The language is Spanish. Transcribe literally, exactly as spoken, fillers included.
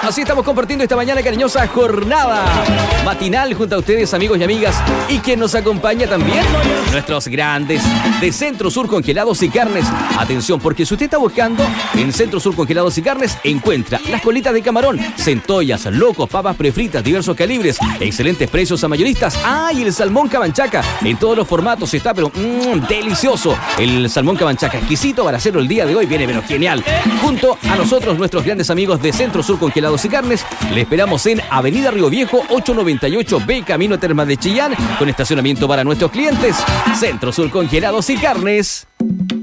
Así estamos compartiendo esta mañana cariñosa jornada matinal junto a ustedes, amigos y amigas, y quien nos acompaña también, nuestros grandes de Centro Sur Congelados y Carnes. Atención, porque si usted está buscando en Centro Sur Congelados y Carnes, encuentra las colitas de camarón, centollas, locos, papas prefritas, diversos calibres, excelentes precios a mayoristas. ¡Ah! Y el salmón cabanchaca en todos los formatos está, pero mmm, delicioso. El salmón cabanchaca exquisito para hacerlo el día de hoy, viene pero genial. Junto a nosotros, nuestros grandes amigos de Centro Sur Congelados y Carnes, le esperamos en Avenida Río Viejo ochocientos noventa y ocho B, Camino a Termas de Chillán, con estacionamiento para nuestros clientes. Centro Sur Congelados y Carnes.